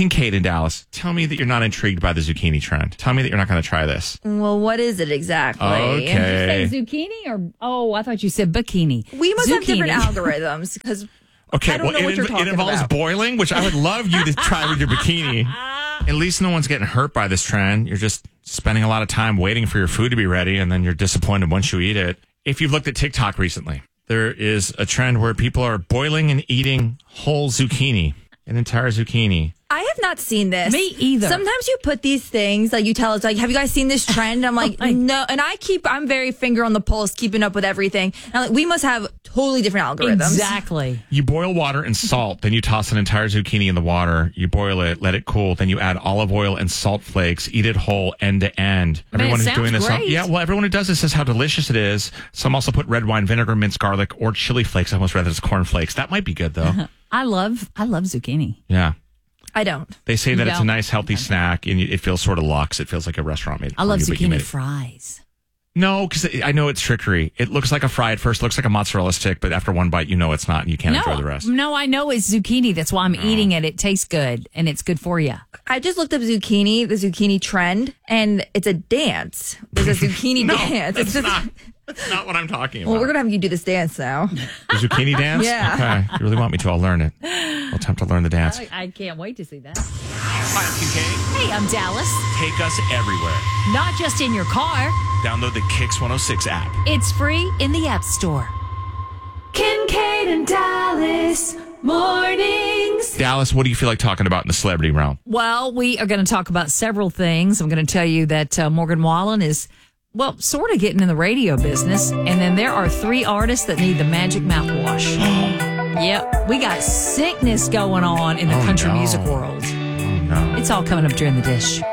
Kincaid in Dallas, tell me that you're not intrigued by the zucchini trend. Tell me that you're not going to try this. Well, what is it exactly? Okay. Did you say zucchini or I thought you said bikini. We must have Zucchini. different algorithms because Okay, I don't know what you're talking it involves about. boiling, which I would love you to try with your bikini. At least no one's getting hurt by this trend. You're just spending a lot of time waiting for your food to be ready, and then you're disappointed once you eat it. If you've looked at TikTok recently, there is a trend where people are boiling and eating whole zucchini, an entire zucchini. I have not seen this. Me either. Sometimes you put these things, like you tell us, like, have you guys seen this trend? I'm like, no. And I'm very finger on the pulse, keeping up with everything. And I'm like, we must have totally different algorithms. Exactly. You boil water and salt, then you toss an entire zucchini in the water. You boil it, let it cool, then you add olive oil and salt flakes. Eat it whole, end to end. Man, Everyone it who's doing sounds this, great. yeah. Well, everyone who does this says how delicious it is. Some also put red wine vinegar, minced garlic, or chili flakes. I almost read it as corn flakes. That might be good though. I love zucchini. Yeah. I don't. They say that You it's a don't? nice, healthy snack, and it feels sort of luxe. It feels like a restaurant made. I love for you, but you made zucchini it. fries. No, because I know it's trickery. It looks like a fry at first, looks like a mozzarella stick, but after one bite, you know it's not, and you can't enjoy the rest. No, I know it's zucchini. That's why I'm eating it. It tastes good, and it's good for you. I just looked up the zucchini trend, and it's a dance. There's a zucchini dance. It's just, That's not what I'm talking about. well, we're going to have you do this dance now. The zucchini dance? Yeah. Okay. You really want me to? I'll learn it. I'll attempt to learn the dance. I can't wait to see that. Hi, I'm Kincaid. Hey, I'm Dallas. Take us everywhere. Not just in your car. Download the Kicks 106 app. It's free in the App Store. Kincaid and Dallas mornings. Dallas, what do you feel like talking about in the celebrity realm? Well, we are going to talk about several things. I'm going to tell you that Morgan Wallen is, well, sort of getting in the radio business. And then there are 3 artists that need the magic mouthwash. Yep. We got sickness going on in the country music world. Oh, no. It's all coming up during the dish.